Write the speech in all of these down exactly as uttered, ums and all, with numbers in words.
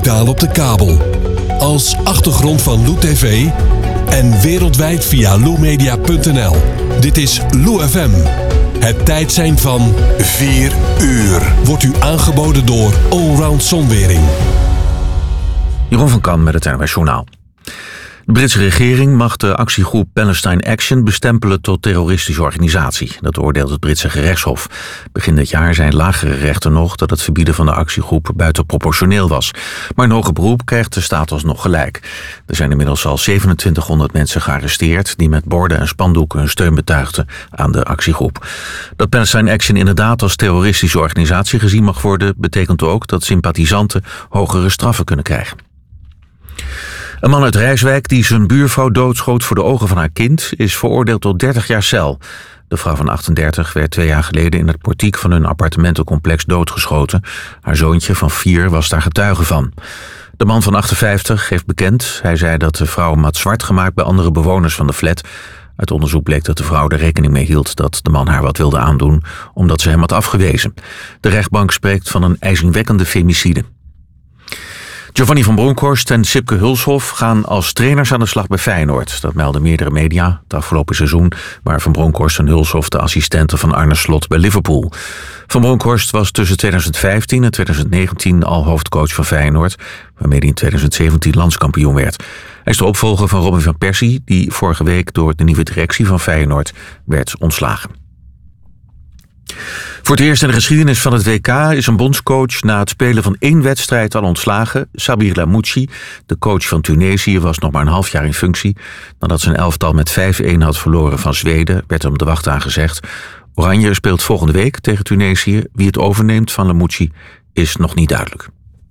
digitaal op de kabel. Als achtergrond van Lou T V en wereldwijd via lou media punt n l. Dit is Lou F M. Het tijdsein van vier uur wordt u aangeboden door Allround Zonwering. Jeroen van Kan met het N O S Journaal. De Britse regering mag de actiegroep Palestine Action bestempelen tot terroristische organisatie. Dat oordeelt het Britse gerechtshof. Begin dit jaar zijn lagere rechten nog dat het verbieden van de actiegroep buitenproportioneel was. Maar in hoger beroep krijgt de staat alsnog gelijk. Er zijn inmiddels al zevenentwintighonderd mensen gearresteerd die met borden en spandoeken hun steun betuigden aan de actiegroep. Dat Palestine Action inderdaad als terroristische organisatie gezien mag worden, betekent ook dat sympathisanten hogere straffen kunnen krijgen. Een man uit Rijswijk die zijn buurvrouw doodschoot voor de ogen van haar kind is veroordeeld tot dertig jaar cel. De vrouw van achtendertig werd twee jaar geleden in het portiek van hun appartementencomplex doodgeschoten. Haar zoontje van vier was daar getuige van. De man van achtenvijftig heeft bekend. Hij zei dat de vrouw had zwart gemaakt bij andere bewoners van de flat. Uit onderzoek bleek dat de vrouw er rekening mee hield dat de man haar wat wilde aandoen, omdat ze hem had afgewezen. De rechtbank spreekt van een ijzingwekkende femicide. Giovanni van Bronckhorst en Sipke Hulshof gaan als trainers aan de slag bij Feyenoord. Dat melden meerdere media het afgelopen seizoen, waar Van Bronckhorst en Hulshof de assistenten van Arne Slot bij Liverpool. Van Bronckhorst was tussen twintig vijftien en twintig negentien al hoofdcoach van Feyenoord, waarmee hij in twintig zeventien landskampioen werd. Hij is de opvolger van Robin van Persie, die vorige week door de nieuwe directie van Feyenoord werd ontslagen. Voor het eerst in de geschiedenis van het W K is een bondscoach na het spelen van één wedstrijd al ontslagen. Sabir Lamouchi, de coach van Tunesië, was nog maar een half jaar in functie. Nadat zijn elftal met vijf-een had verloren van Zweden, werd hem de wacht aangezegd. Oranje speelt volgende week tegen Tunesië. Wie het overneemt van Lamouchi is nog niet duidelijk.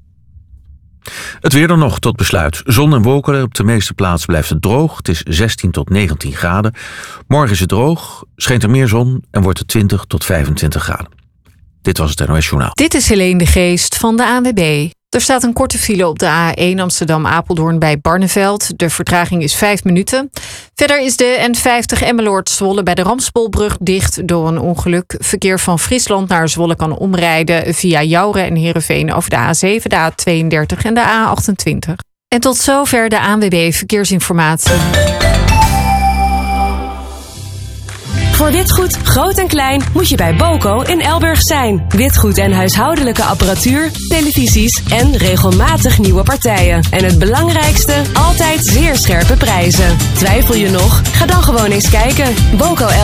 Het weer dan nog tot besluit. Zon en wolken, op de meeste plaatsen blijft het droog. Het is zestien tot negentien graden. Morgen is het droog, schijnt er meer zon en wordt het twintig tot vijfentwintig graden. Dit was het N O S Journaal. Dit is Helene de Geest van de A N W B. Er staat een korte file op de A één Amsterdam-Apeldoorn bij Barneveld. De vertraging is vijf minuten. Verder is de N vijftig Emmeloord-Zwolle bij de Ramspolbrug dicht door een ongeluk. Verkeer van Friesland naar Zwolle kan omrijden via Jouren en Heerenveen over de A zeven, de A tweeëndertig en de A achtentwintig. En tot zover de A N W B Verkeersinformatie. Voor witgoed, groot en klein, moet je bij Boco in Elburg zijn. Witgoed en huishoudelijke apparatuur, televisies en regelmatig nieuwe partijen. En het belangrijkste, altijd zeer scherpe prijzen. Twijfel je nog? Ga dan gewoon eens kijken. Boco